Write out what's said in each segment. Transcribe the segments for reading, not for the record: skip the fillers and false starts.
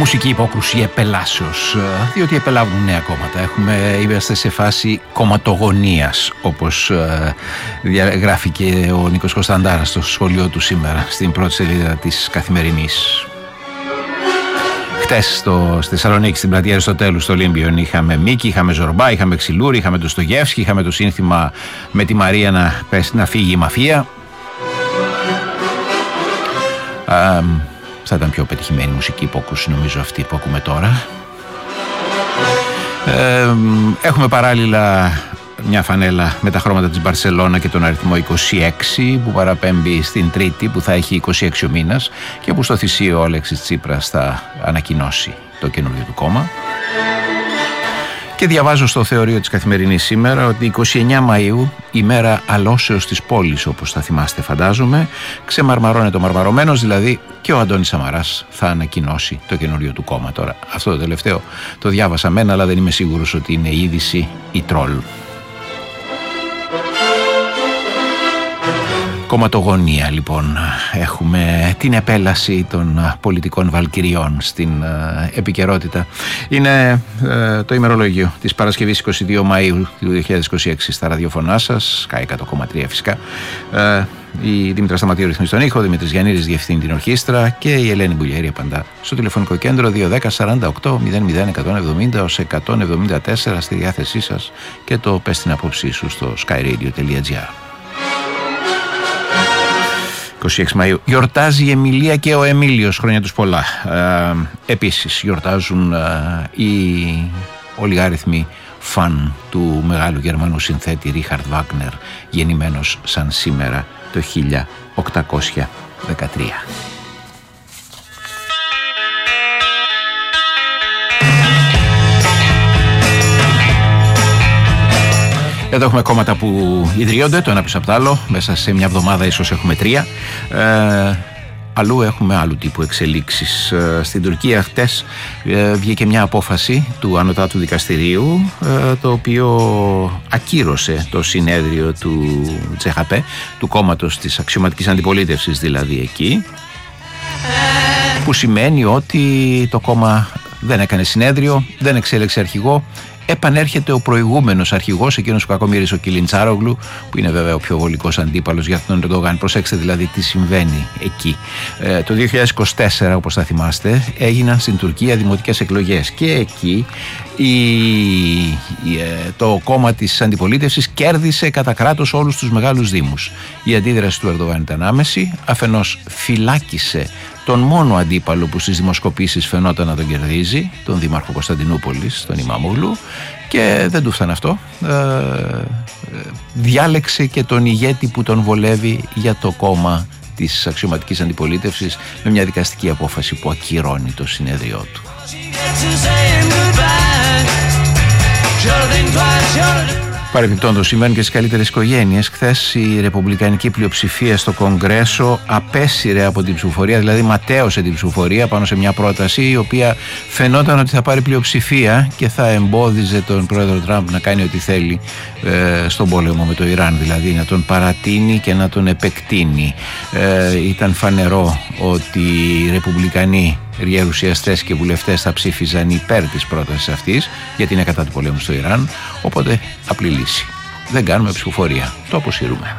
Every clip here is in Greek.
Μουσική υπόκρουση επελάσεως, διότι επελάβουν νέα κόμματα. Είμαστε σε φάση κομματογονίας, όπως γράφει και ο Νίκος Κωνσταντάρας στο σχολείο του σήμερα, στην πρώτη σελίδα της Καθημερινής. Χτες στη Θεσσαλονίκη, στην πλατεία Αριστοτέλου, στο Ολύμπιον, είχαμε Μίκη, είχαμε Ζορμπά, είχαμε Ξυλούρη, είχαμε το Στογεύσκι, είχαμε το σύνθημα με τη Μαρία να φύγει η μαφία. Θα ήταν πιο πετυχημένη μουσική υπόκρουση, νομίζω, αυτή που ακούμε τώρα. Έχουμε παράλληλα μια φανέλα με τα χρώματα της Μπαρσελόνα και τον αριθμό 26 που παραπέμπει στην Τρίτη, που θα έχει 26 ο μήνας και που στο θυσίο ο Αλέξης Τσίπρας θα ανακοινώσει το καινούριο του κόμμα. Και διαβάζω στο θεωρείο της Καθημερινής σήμερα ότι 29 Μαΐου, ημέρα αλώσεως της πόλης, όπως θα θυμάστε φαντάζομαι, ξεμαρμαρώνεται ο μαρμαρωμένος, δηλαδή και ο Αντώνης Σαμαράς θα ανακοινώσει το καινούριο του κόμμα. Τώρα, αυτό το τελευταίο το διάβασα μένα, αλλά δεν είμαι σίγουρος ότι είναι είδηση ή τρόλ. Κομματογονία, λοιπόν. Έχουμε την επέλαση των πολιτικών βαλκυριών στην επικαιρότητα. Είναι το ημερολόγιο της Παρασκευής 22 Μαΐου του 2026 στα ραδιοφωνά σας, ΚΑΙ 100,3 φυσικά. Η Δήμητρα Σταματίου ρυθμίζει τον ήχο, Δημήτρης Γιαννίδης διευθύνει την ορχήστρα και η Ελένη Μπουλιαρή απαντά στο τηλεφωνικό κέντρο 210 48 00 170 ως 174 στη διάθεσή σας και το πες την απόψή σου στο skyradio.gr. 26 Μαΐου. Γιορτάζει η Εμιλία και ο Εμίλιος, χρόνια τους πολλά. Επίσης γιορτάζουν οι ολιγάριθμοι φαν του μεγάλου Γερμανού συνθέτη Ρίχαρντ Βάγνερ, γεννημένος σαν σήμερα το 1813. Εδώ έχουμε κόμματα που ιδρύονται το ένα πίσω από το άλλο. Μέσα σε μια εβδομάδα ίσως έχουμε 3. Αλλού έχουμε άλλου τύπου εξελίξεις. Στην Τουρκία χτες βγήκε μια απόφαση του Ανωτάτου Δικαστηρίου, το οποίο ακύρωσε το συνέδριο του CHP, του κόμματος της αξιωματικής αντιπολίτευσης δηλαδή εκεί, που σημαίνει ότι το κόμμα δεν έκανε συνέδριο, δεν εξέλεξε αρχηγό. Επανέρχεται ο προηγούμενος αρχηγός, εκείνος που κακομοίρισε ο Κιλιντσάρογλου, που είναι βέβαια ο πιο βολικός αντίπαλος για τον Ερντογάν. Προσέξτε δηλαδή τι συμβαίνει εκεί. Το 2024, όπως θα θυμάστε, έγιναν στην Τουρκία δημοτικές εκλογές και εκεί το κόμμα της αντιπολίτευσης κέρδισε κατά κράτος όλους τους μεγάλους δήμους. Η αντίδραση του Ερντογάν ήταν άμεση. Αφενός φυλάκισε τον μόνο αντίπαλο που στις δημοσκοπήσεις φαινόταν να τον κερδίζει, τον δήμαρχο Κωνσταντινούπολης, τον Ιμάμογλου, και δεν του φτάνε αυτό. Διάλεξε και τον ηγέτη που τον βολεύει για το κόμμα της αξιωματικής αντιπολίτευσης με μια δικαστική απόφαση που ακυρώνει το συνέδριό του. Παρεμπιπτόντως, σημαίνουν και στις καλύτερες οικογένειες. Χθες η ρεπουμπλικανική πλειοψηφία στο Κογκρέσο απέσυρε από την ψηφοφορία, δηλαδή ματέωσε την ψηφοφορία πάνω σε μια πρόταση η οποία φαινόταν ότι θα πάρει πλειοψηφία και θα εμπόδιζε τον πρόεδρο Τραμπ να κάνει ό,τι θέλει στον πόλεμο με το Ιράν, δηλαδή να τον παρατείνει και να τον επεκτείνει. Ήταν φανερό ότι οι ρεπουμπλικανοί γερουσιαστές και βουλευτές θα ψήφιζαν υπέρ της πρότασης αυτής, γιατί είναι κατά του πολέμου στο Ιράν. Οπότε απλή λύση. Δεν κάνουμε ψηφοφορία. Το αποσύρουμε.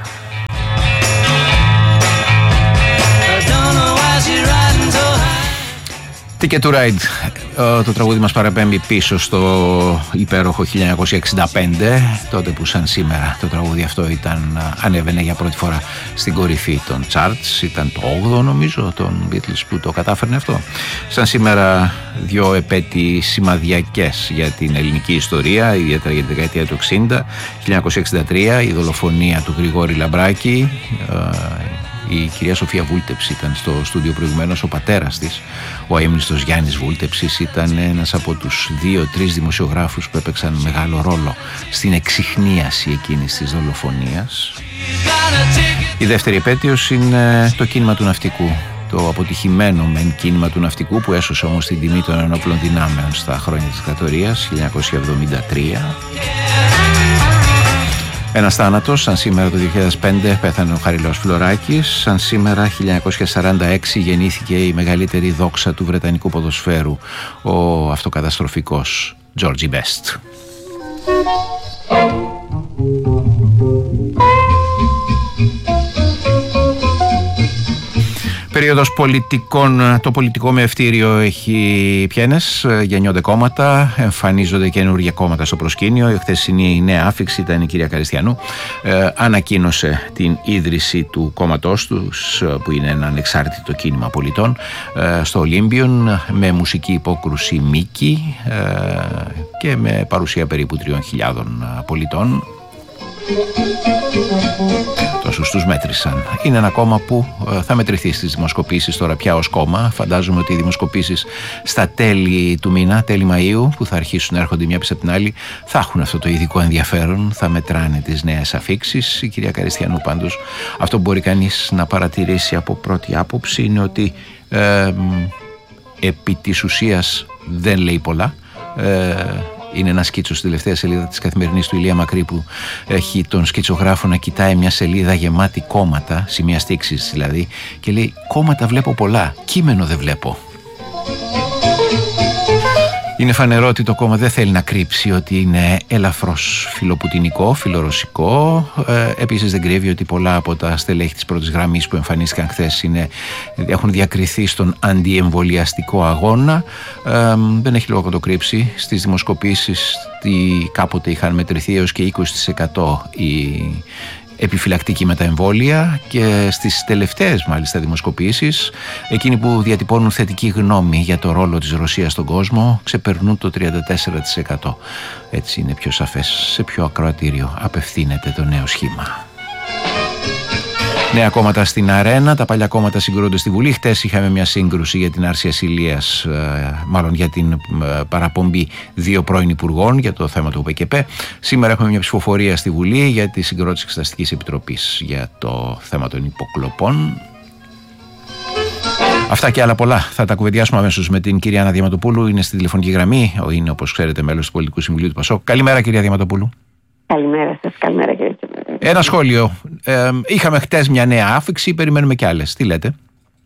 Ticket to Ride. Το τραγούδι μας παραπέμπει πίσω στο υπέροχο 1965, τότε που σαν σήμερα το τραγούδι αυτό ανέβαινε για πρώτη φορά στην κορυφή των charts. Ήταν το 8ο νομίζω των Beatles που το κατάφερνε αυτό. Σαν σήμερα δύο επέτειοι σημαδιακές για την ελληνική ιστορία, ιδιαίτερα για τη δεκαετία του 60. 1963 η δολοφονία του Γρηγόρη Λαμπράκη. Η κυρία Σοφία Βούλτεψη ήταν στο στούντιο προηγουμένως, ο πατέρας της, ο αείμνηστος Γιάννης Βούλτεψης, ήταν ένας από τους 2-3 δημοσιογράφους που έπαιξαν μεγάλο ρόλο στην εξιχνίαση εκείνης της δολοφονίας. Η δεύτερη επέτειος είναι το κίνημα του ναυτικού, το αποτυχημένο μεν κίνημα του ναυτικού που έσωσε όμως την τιμή των ενόπλων δυνάμεων στα χρόνια της δικτατορίας, 1973. Ένας θάνατος, σαν σήμερα το 2005 πέθανε ο Χαριλαός Φλωράκης, σαν σήμερα 1946 γεννήθηκε η μεγαλύτερη δόξα του βρετανικού ποδοσφαίρου, ο αυτοκαταστροφικός Georgie Best. Περίοδος πολιτικών, το πολιτικό μευτήριο έχει πιένες, γεννιόνται κόμματα, εμφανίζονται καινούργια κόμματα στο προσκήνιο. Η χθεσινή νέα άφιξη ήταν η κυρία Καριστιανού, ανακοίνωσε την ίδρυση του κόμματός τους, που είναι ένα ανεξάρτητο κίνημα πολιτών, στο Ολύμπιον, με μουσική υπόκρουση Μίκη και με παρουσία περίπου 3.000 πολιτών. Τόσους τους μέτρησαν. Είναι ένα κόμμα που θα μετρηθεί στις δημοσκοπήσεις τώρα πια ως κόμμα. Φαντάζομαι ότι οι δημοσκοπήσεις στα τέλη του μήνα, τέλη Μαΐου, που θα αρχίσουν να έρχονται μια πίσω από την άλλη, θα έχουν αυτό το ειδικό ενδιαφέρον, θα μετράνε τις νέες αφίξεις. Η κυρία Καριστιανού πάντως, αυτό που μπορεί κανείς να παρατηρήσει από πρώτη άποψη είναι ότι επί της ουσίας δεν λέει πολλά. Είναι ένα σκίτσο στη τελευταία σελίδα της Καθημερινής του Ηλία Μακρύ, που έχει τον σκιτσογράφο να κοιτάει μια σελίδα γεμάτη κόμματα, σημεία στίξης δηλαδή, και λέει: κόμματα βλέπω πολλά, κείμενο δεν βλέπω. Είναι φανερό ότι το κόμμα δεν θέλει να κρύψει ότι είναι ελαφρώς φιλοπουτινικό, φιλορωσικό. Επίσης δεν κρύβει ότι πολλά από τα στελέχη της πρώτης γραμμής που εμφανίστηκαν χθες έχουν διακριθεί στον αντιεμβολιαστικό αγώνα. Δεν έχει λόγο να το κρύψει. Στις δημοσκοπήσεις κάποτε είχαν μετρηθεί έως και 20% οι επιφυλακτικοί με τα εμβόλια, και στις τελευταίες μάλιστα δημοσκοπήσεις, εκείνοι που διατυπώνουν θετική γνώμη για το ρόλο της Ρωσίας στον κόσμο ξεπερνούν το 34%. Έτσι είναι πιο σαφές σε ποιο ακροατήριο απευθύνεται το νέο σχήμα. Νέα κόμματα στην αρένα, τα παλιά κόμματα συγκρούνται στη Βουλή. Χτες είχαμε μια σύγκρουση για την άρση ασυλίας, μάλλον για την παραπομπή 2 πρώην υπουργών για το θέμα του ΟΠΕΚΕΠΕ. Σήμερα έχουμε μια ψηφοφορία στη Βουλή για τη συγκρότηση Εξεταστικής Επιτροπής για το θέμα των υποκλοπών. Αυτά και άλλα πολλά θα τα κουβεντιάσουμε αμέσως με την κυρία Άννα Διαματοπούλου. Είναι στη τηλεφωνική γραμμή, είναι όπως ξέρετε μέλος του Πολιτικού Συμβουλίου του ΠΑΣΟΚ. Καλημέρα κυρία Διαματοπούλου. Καλημέρα σας, καλημέρα κύριε. Ένα σχόλιο. Είχαμε χτες μια νέα άφιξη, περιμένουμε κι άλλες. Τι λέτε?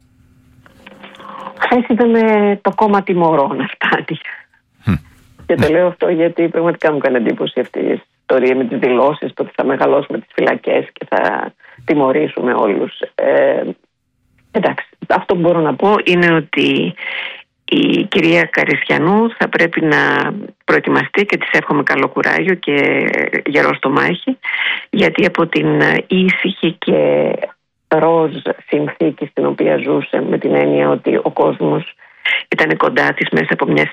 Χθες ήταν το κόμμα τιμωρών να φτάνει. Και το λέω αυτό γιατί πραγματικά μου έκανε εντύπωση αυτή η ιστορία με τις δηλώσεις, το ότι θα μεγαλώσουμε τις φυλακές και θα τιμωρήσουμε όλους. Εντάξει, αυτό που μπορώ να πω είναι ότι η κυρία Καριστιανού θα πρέπει να προετοιμαστεί, και της εύχομαι καλό κουράγιο και γερό στο μάχη, γιατί από την ήσυχη και ροζ συνθήκη στην οποία ζούσε, με την έννοια ότι ο κόσμος ήταν κοντά της μέσα από μια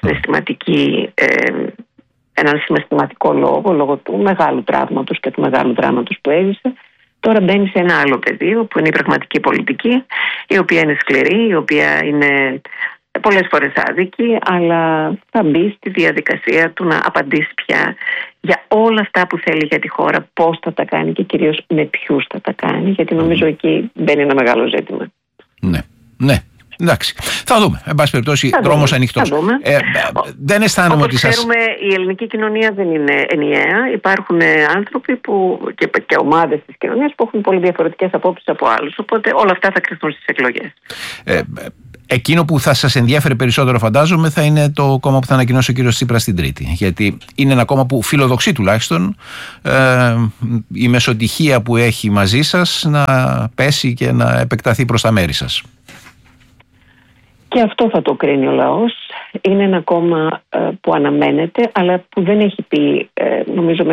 έναν συναισθηματικό λόγω του μεγάλου τραύματος και του μεγάλου δράματος που έζησε, τώρα μπαίνει σε ένα άλλο πεδίο που είναι η πραγματική πολιτική, η οποία είναι σκληρή, η οποία είναι πολλές φορές άδικη, αλλά θα μπει στη διαδικασία του να απαντήσει πια για όλα αυτά που θέλει για τη χώρα, πώς θα τα κάνει και κυρίως με ποιους θα τα κάνει, γιατί νομίζω εκεί μπαίνει ένα μεγάλο ζήτημα. Ναι. Εντάξει, θα δούμε. Εν πάση περιπτώσει, δρόμος ανοιχτός. Δεν αισθάνομαι ότι σας... Ξέρουμε, η ελληνική κοινωνία δεν είναι ενιαία. Υπάρχουν άνθρωποι και ομάδες της κοινωνίας που έχουν πολύ διαφορετικές απόψεις από άλλους. Οπότε όλα αυτά θα κρυφθούν στις εκλογές. Εκείνο που θα σας ενδιαφέρει περισσότερο, φαντάζομαι, θα είναι το κόμμα που θα ανακοινώσει ο κύριος Τσίπρας την Τρίτη. Γιατί είναι ένα κόμμα που φιλοδοξεί τουλάχιστον η μεσοτυχία που έχει μαζί σας να πέσει και να επεκταθεί προς τα μέρη σας. Και αυτό θα το κρίνει ο λαός. Είναι ένα κόμμα που αναμένεται, αλλά που δεν έχει πει, νομίζω